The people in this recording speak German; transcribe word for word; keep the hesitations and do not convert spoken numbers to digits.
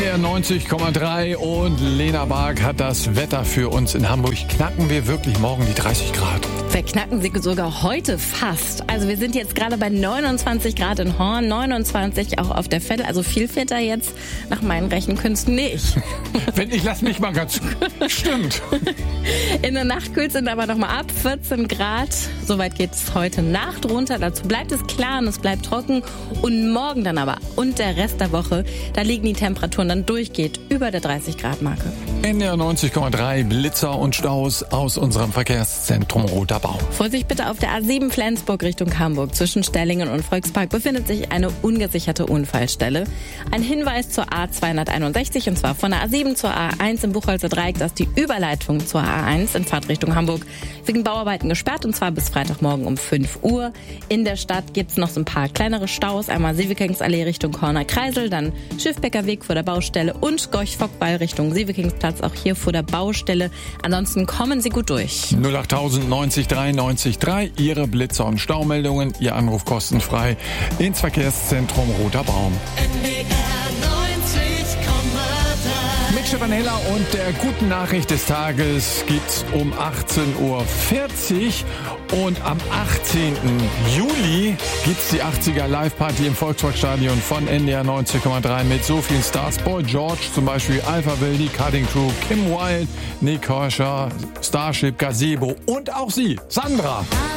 R neunzig Komma drei und Lena Bark hat das Wetter für uns in Hamburg. Knacken wir wirklich morgen die dreißig Grad? Wir knacken sie sogar heute fast. Also wir sind jetzt gerade bei neunundzwanzig Grad in Horn, neunundzwanzig auch auf der Vettel. Also viel fitter jetzt nach meinen Rechenkünsten nicht. Wenn ich lass mich mal ganz... Stimmt. In der Nacht kühlt es dann aber nochmal ab, vierzehn Grad. Soweit geht es heute Nacht runter. Dazu bleibt es klar und es bleibt trocken. Und morgen dann aber und der Rest der Woche, da liegen die Temperaturen dann durchgeht über der dreißig Grad Marke. N R neunzig Komma drei, Blitzer und Staus aus unserem Verkehrszentrum Roter Baum. Vorsicht bitte auf der A sieben Flensburg Richtung Hamburg. Zwischen Stellingen und Volkspark befindet sich eine ungesicherte Unfallstelle. Ein Hinweis zur A zweihunderteinundsechzig und zwar von der A sieben zur A eins im Buchholzer Dreieck. Das ist die Überleitung zur A eins in Fahrtrichtung Hamburg. Wegen Bauarbeiten gesperrt und zwar bis Freitagmorgen um fünf Uhr. In der Stadt gibt es noch so ein paar kleinere Staus. Einmal Sievekingsallee Richtung Corner Kreisel, dann Schiffbecker Weg vor der Baustelle und Gorch-Fock-Ball Richtung Sievekingsplatz, auch hier vor der Baustelle. Ansonsten kommen Sie gut durch. null acht neunzig drei neunzig drei, Ihre Blitzer- und Staumeldungen, Ihr Anruf kostenfrei ins Verkehrszentrum Roter Baum. Mit Stefan Heller und der guten Nachricht des Tages gibt's um achtzehn Uhr vierzig und am achtzehnten Juli gibt's die achtziger Live-Party im Volksparkstadion von N D R neunzig Komma drei mit so vielen Stars. Boy George zum Beispiel, Alpha Will, die Cutting Crew, Kim Wilde, Nick Kershaw, Starship, Gazebo und auch sie, Sandra.